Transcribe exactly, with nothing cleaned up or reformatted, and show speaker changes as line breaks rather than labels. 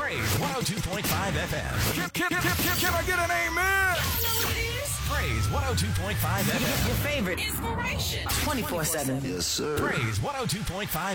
Praise one oh two point five F M.
Can, can, can, can, can I get an amen?
Praise one oh two point five F M.
Your favorite inspiration. twenty-four seven.
Yes, sir.
Praise one oh two point five